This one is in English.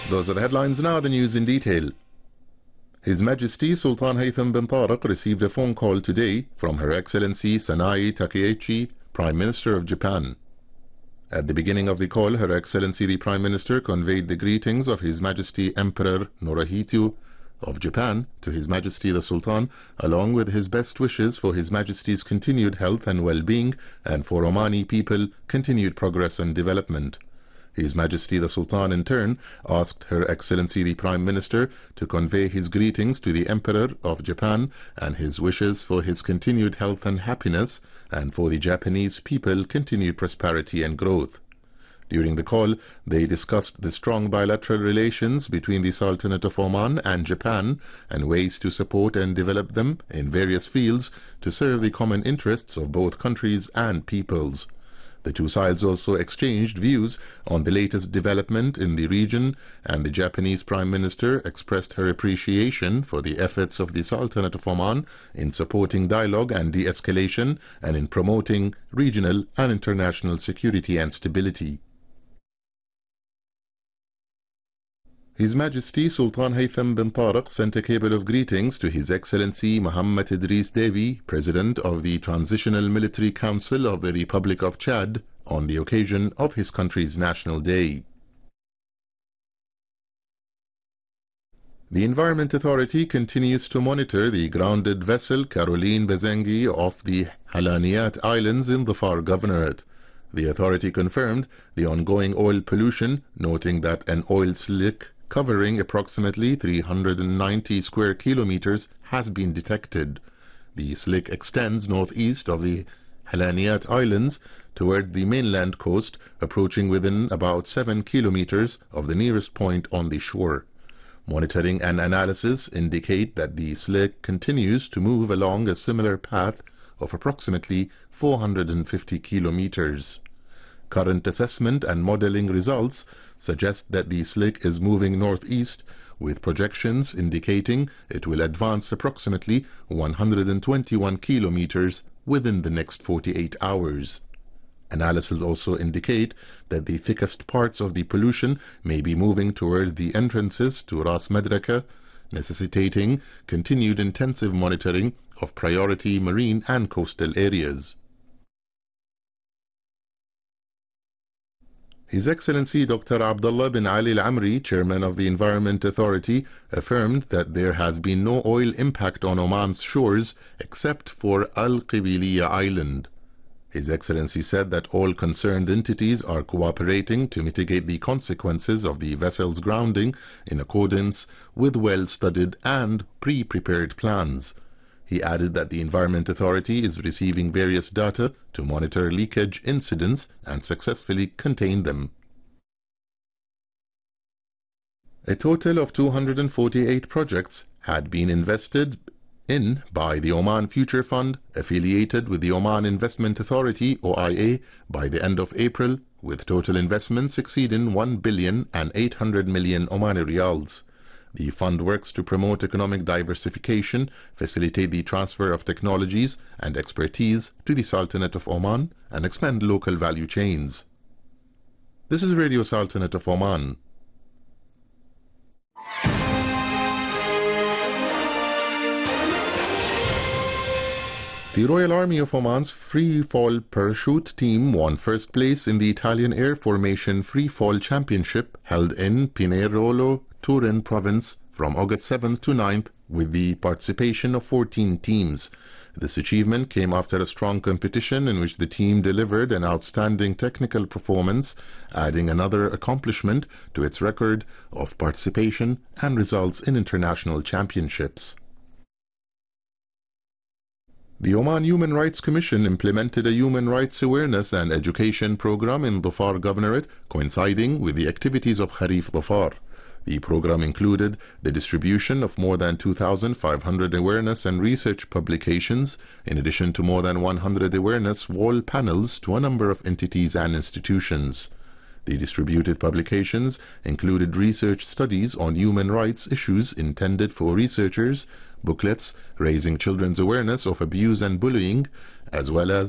Those are the headlines. Now the news in detail. His Majesty Sultan Haytham bin Tariq received a phone call today from Her Excellency Sanae Takaichi, Prime Minister of Japan. At the beginning of the call, Her Excellency the Prime Minister conveyed the greetings of His Majesty Emperor Naruhito of Japan to His Majesty the Sultan, along with his best wishes for His Majesty's continued health and well-being and for Omani people continued progress and development. His Majesty the Sultan in turn asked Her Excellency the Prime Minister to convey his greetings to the Emperor of Japan and his wishes for his continued health and happiness and for the Japanese people continued prosperity and growth. During the call, they discussed the strong bilateral relations between the Sultanate of Oman and Japan and ways to support and develop them in various fields to serve the common interests of both countries and peoples. The two sides also exchanged views on the latest development in the region, and the Japanese Prime Minister expressed her appreciation for the efforts of the Sultanate of Oman in supporting dialogue and de-escalation and in promoting regional and international security and stability. His Majesty Sultan Haytham bin Tariq sent a cable of greetings to His Excellency Muhammad Idris Deby, President of the Transitional Military Council of the Republic of Chad, on the occasion of his country's National Day. The Environment Authority continues to monitor the grounded vessel Caroline Bezengi off the Halaniyat Islands in Dhofar Governorate. The authority confirmed the ongoing oil pollution, noting that an oil slick covering approximately 390 square kilometers has been detected. The slick extends northeast of the Halaniyat Islands toward the mainland coast, approaching within about 7 kilometers of the nearest point on the shore. Monitoring and analysis indicate that the slick continues to move along a similar path of approximately 450 kilometers. Current assessment and modeling results suggest that the slick is moving northeast, with projections indicating it will advance approximately 121 kilometers within the next 48 hours. Analysis also indicate that the thickest parts of the pollution may be moving towards the entrances to Ras Madraka, necessitating continued intensive monitoring of priority marine and coastal areas. His Excellency Dr. Abdullah bin Ali Al-Amri, Chairman of the Environment Authority, affirmed that there has been no oil impact on Oman's shores except for Al-Qibiliya Island. His Excellency said that all concerned entities are cooperating to mitigate the consequences of the vessel's grounding in accordance with well-studied and pre-prepared plans. He added that the Environment Authority is receiving various data to monitor leakage incidents and successfully contain them. A total of 248 projects had been invested in by the Oman Future Fund, affiliated with the Oman Investment Authority (OIA), by the end of April, with total investments exceeding 1,800 million Omani riyals. The fund works to promote economic diversification, facilitate the transfer of technologies and expertise to the Sultanate of Oman, and expand local value chains. This is Radio Sultanate of Oman. The Royal Army of Oman's Free Fall Parachute team won first place in the Italian Air Formation Free Fall Championship held in Pinerolo, Turin province from August 7th to 9th with the participation of 14 teams. This achievement came after a strong competition in which the team delivered an outstanding technical performance, adding another accomplishment to its record of participation and results in international championships. The Oman Human Rights Commission implemented a human rights awareness and education program in Dhofar Governorate, coinciding with the activities of Kharif Dhofar. The program included the distribution of more than 2,500 awareness and research publications, in addition to more than 100 awareness wall panels to a number of entities and institutions. The distributed publications included research studies on human rights issues intended for researchers, booklets raising children's awareness of abuse and bullying, as well as